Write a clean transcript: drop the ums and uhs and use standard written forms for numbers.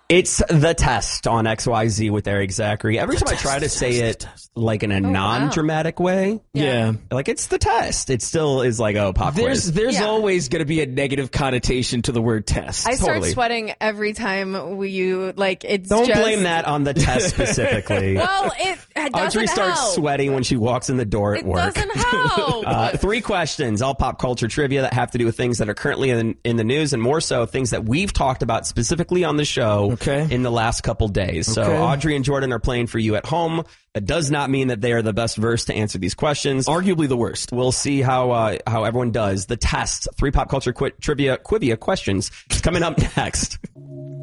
It's The Test on XYZ with Eric Zachary. Every time I try to say it like in a non-dramatic way, like it's the test. It still is like, pop quiz. There's always going to be a negative connotation to the word test. I start sweating every time it's Don't blame that on the test specifically. Well, it doesn't Audrey starts help. sweating when she walks in the door at work. It doesn't help. 3 questions, all pop culture trivia that have to do with things that are currently in the news, and more so things that we've talked about specifically on the show in the last couple days. So Audrey and Jordan are playing for you at home. That does not mean that they are the best versed to answer these questions. Arguably the worst. We'll see how everyone does. The Test, 3 pop culture trivia questions. It's coming up next.